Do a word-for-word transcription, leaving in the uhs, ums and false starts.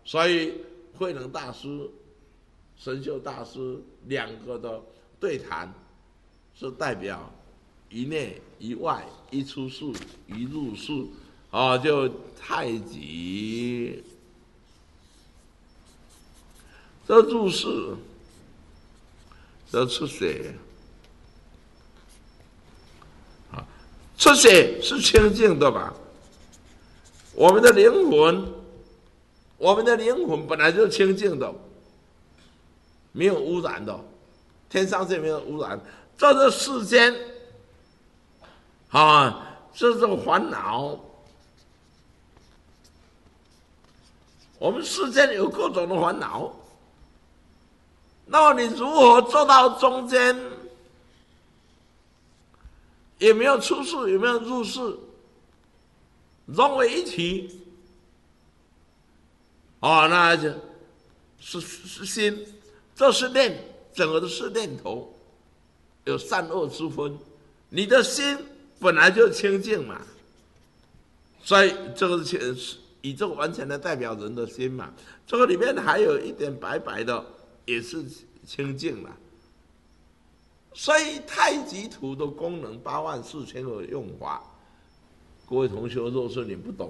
所以慧能大师、神秀大师两个的对谈，是代表一内一外，一出世一入世，啊，就太极。这入世，这出血，啊，出血是清净的吧？我们的灵魂，我们的灵魂本来就是清净的，没有污染的，天上是没有污染。这个世间，啊，这种烦恼，我们世间有各种的烦恼。那么你如何做到中间？也没有出世，也没有入世，融为一体。哦，那就是是心，这是念，整个都是念头，有善恶之分。你的心本来就清净嘛，所以这个是宇宙完全的代表人的心嘛。这个里面还有一点白白的。也是清净了，所以太极图的功能八万四千个用法，各位同学，若是你不懂